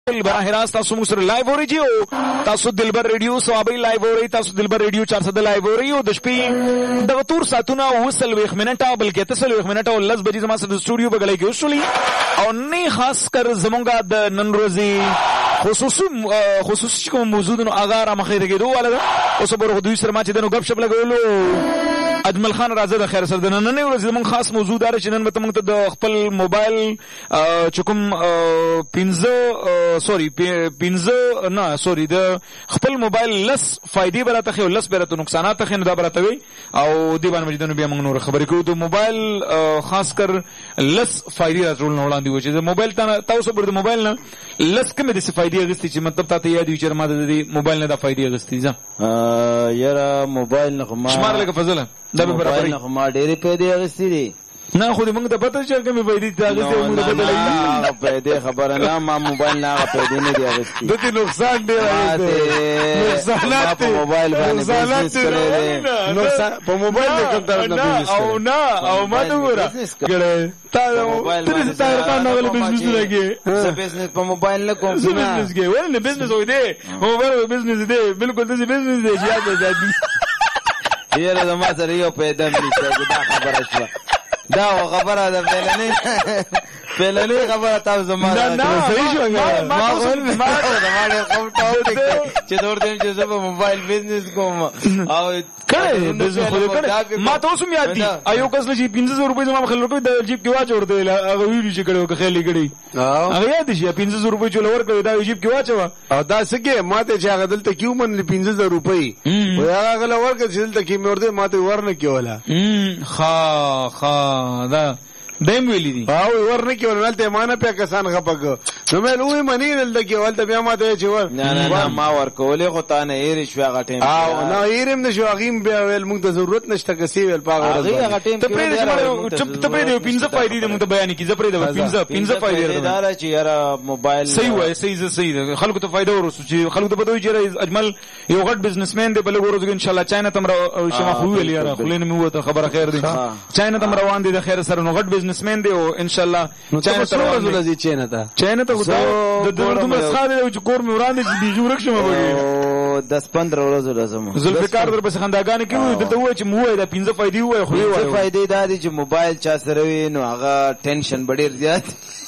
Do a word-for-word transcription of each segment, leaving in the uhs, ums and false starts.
براہ راست تاسو موږ سره لایو اورئ او تاسو دلبر ریډیو سوابي لایو اورئ تاسو دلبر ریډیو چار سو لایو اورئ او د شپې دغه تور ساتونه وصل ویخ منټه بلکې تسل ویخ منټه او لس بجې زما سره سټوډیو بغلای کې وشولي او نه خاص کر زمونږه د نن ورځې خصوصي خصوصي کوم موضوع نو اغار مخې ته کېدو والا او صبر دوی سره ما چې دنو غب شپ لګولو اجمل خان راځه د خیر سره د نن نه ورځ زمون خاص موضوع دار چې نن مته موږ ته د خپل موبایل چکم پنځه سوري پنځه نه سوري د خپل موبایل لس فائدې براته خو لس براته نقصانات خو نه دا براته وي او دی باندې مجدنو بیا موږ نور خبرې کوو د موبایل خاص کر لس فائدې راټول نه وړاندې و چې د موبایل تاسو پر د موبایل نه لس کومه د فائدې غستې چې مطلب تاسو یاد وي چې ما د موبایل نه د فائدې غستې ځه یاره موبایل نه ما شمار لکه فضله دا به برابر نه ما ډېرې پیدا غستې دي نه خو دې موږ ته پته چې کومه پیدا ته غستې موږ ته بدلې پیدا خبره نه ما موبایل نه پیدا نه دی غستې د دې نقصان دی نقصانات په موبایل باندې بزنس کړي نقصان په موبایل کې کوم طرف نه بزنس او نه او ما ته وره کړه تا موبایل باندې تا کار نه ولې بزنس لګي زه بزنس په موبایل نه کوم نه بزنس کې ولې بزنس وې دی موبایل بزنس دی بالکل دې بزنس دی چې یاد ده یاره زما سره یو پیدا مې دا خبره شوه دا خبره ده فعلنی فعلنی خبره تاسو زما نه نه صحیح شو ما ما ما ډېر کوم ټاو چې دور دې چې زه په موبایل بزنس کوم او کړه بزنس خو کړه ما تاسو مې یاد دي ایو کس لږ پنځه سوه روپۍ زما خلکو د جیب کې واچ ورته هغه ویډیو چې کړو خېلې کړي هغه یاد شي پنځه سوه روپۍ چول ورکړو دا جیب کې واچو او دا څنګه ماته چې هغه دلته کیو من پنځه سوه روپۍ و هغه غل ورکړ چې دلته کې مې ورته ماته ورنه کیولا خا خا دا دیم ویلی دي او ورنه کې ولته مانه په کسان غپګ نو مې لوی منی دلته کې ولته بیا ماته چې ور نه نه ما ورکولې خو تا نه یې شو هغه ټیم او نه یې نه شو هغه بیا ول موږ ته ضرورت نشته کسي ول پاغه هغه ټیم ته پرې ته پرې پنځه فائدې موږ ته بیان کی زپرې د پنځه پنځه فائدې دار چې یاره موبایل صحیح وای صحیح صحیح خلکو ته فائدہ ورسو چې خلکو ته بدوي چې اجمل یو غټ بزنسمن دی بل ورځ ان شاء الله چاینا تم شما خو ویل یاره خلینو مې وته خبره خیر دی چاینا تم روان دي د خیر سره نو غټ بزنسمن دی او ان شاء الله چاینا ته ورځو چاینا ته چاینا ته د دغه مسخره چې کور مې وړاندې دي جوړک شمه وګړي دس پندرہ ورځې لازم زلفکار در بس خنداګانې کوي دلته وای چې موه دا پنځه فائدې وای خو وای فائدې دا دي چې موبایل چا سره وي نو هغه ټینشن ډېر زیات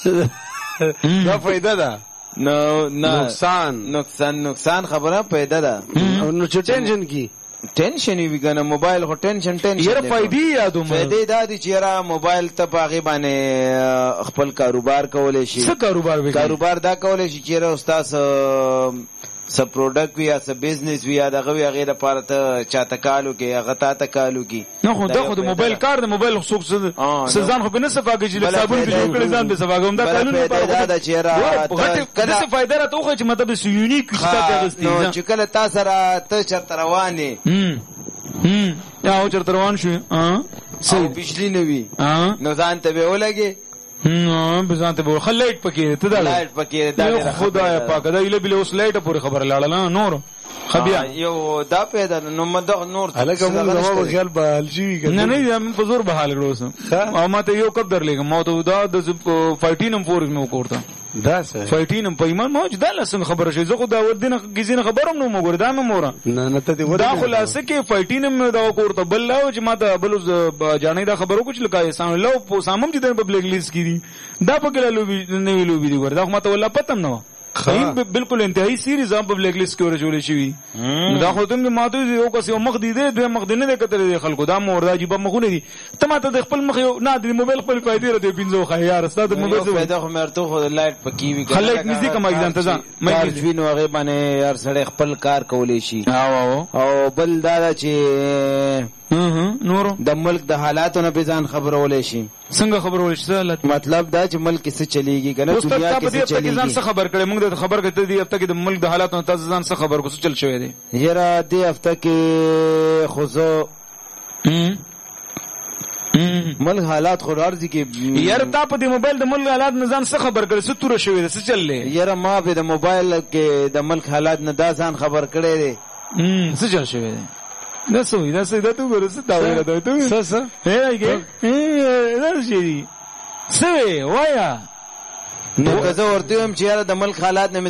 دا فائدہ ده نو نقصان نقصان نقصان خبره پیدا ده نو چې ټینشن کی ټینشن وی کنه موبایل خو ټینشن ټینشن یره فائدې یادو فائدې دا دي چې یاره موبایل ته باغی باندې خپل کاروبار کولای شي څه کاروبار وکړي کاروبار دا کولای شي چې یاره استاد س پروډکټ وی یا س بزنس وی یا دغه وی هغه لپاره ته چاته کالو کې هغه تا ته کالو کې نه خو دا خو د موبایل کار د موبایل خصوص سزان خو بنه صفاګه چې صابون به جوړ کړي ځان به صفاګه هم دا قانون دا دا چیرې کله څه فائدہ راته خو چې مطلب سو یونیک ستاسو غستې نو چې کله تاسو را ته چرته روانې هم هم یا او چرته روان شو ها صحیح بجلی نه وی نو ځان ته به ولګي نو بزانت به خلایټ پکې ته دا لایټ پکې دا خدای پاک دا ایله بل اوس لایټ پورې خبر لاړه نور خبیا یو دا پیدا نو مدغ نور الګه موږ نو خیال به الشي نه نه هم په زور به حال کړو او ماته یو کب در لګم مو ته دا د پنځه نم فور مې وکړه دا څه پنځه نم په ایمان مو دا لسم خبره شي زه خو دا ودینه غزینه خبرم نو مګور دا مې مورا نه نه ته دا خلاصه کې پنځه نم دا وکړه بل لاو چې ماته بل جانې دا خبرو کوچ لکای سام لو په سامم چې د پبلک لیست کړي دا په کله لوبي نه ویلو بي ګور دا ماته ولا پتم نه خیم بالکل انتهایی سیریز هم په بلیک لیست کې ورجولې شوی دا خو ته ماته یو کس یو مخ دی دې دوه مخ دی نه کتل خلکو دا مور دا جيبه مخونه دي ته ماته د خپل مخ نه د موبایل خپل فائدې را دي پینځو خیار استاد موبایل فائدہ خو مرته خو لایټ پکې وی خلک نږدې کما ځان ته ځان مې جوین هغه باندې یار سره خپل کار کولې شي او او بل دا چې نورو د ملک د حالاتو نه به ځان خبرولې شي څنګه خبرول شي مطلب دا چې ملک څه چلیږي کنه دنیا کې څه چلیږي ځان څه خبر کړي موږ د خبر کته دی هفته کې د ملک د حالاتو نه تاسو ځان څه خبر کو څه چل شوی دی یره دی هفته کې خو ملک حالات خو راځي کې یاره تا په دې موبایل د ملک حالات نه ځان څه خبر کړي څه تور شوی دی څه چل لې یره ما به د موبایل کې د ملک حالات نه دا ځان خبر کړي دی څه چل شوی دی دا سوي دا سوي دا ته ورسې دا ویل دا ته څه څه هېږي دا شي څه وایا نو که زه ورته هم چې یاره د ملک حالات نه